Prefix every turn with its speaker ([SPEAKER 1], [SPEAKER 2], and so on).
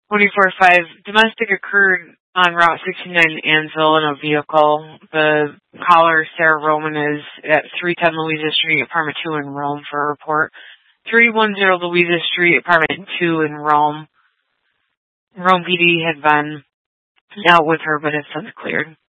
[SPEAKER 1] 24-5, domestic occurred on Route 69 in Ansville in a vehicle. The caller, Sarah Roman, is at 310 Louisa Street, apartment 2 in Rome for a report. 310 Louisa Street, apartment 2 in Rome. Rome PD had been out with her, but has since cleared.